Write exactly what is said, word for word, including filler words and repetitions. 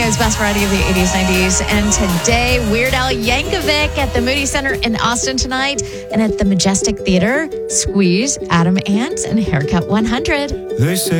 radio's best variety of the eighties, nineties. And today, Weird Al Yankovic at the Moody Center in Austin tonight. And at the Majestic Theater, Squeeze, Adam Ant, and Haircut one hundred. They say